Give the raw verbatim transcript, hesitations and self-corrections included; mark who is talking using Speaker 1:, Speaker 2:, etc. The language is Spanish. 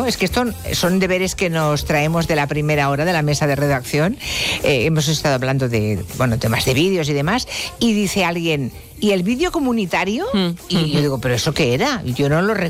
Speaker 1: es que esto son deberes que nos traemos de la primera hora de la mesa de redacción. Eh, hemos estado hablando de, bueno, temas de vídeos y demás, y dice alguien, ¿y el vídeo comunitario?
Speaker 2: Mm.
Speaker 1: Y yo digo, ¿pero eso qué era? Yo no lo recuerdo.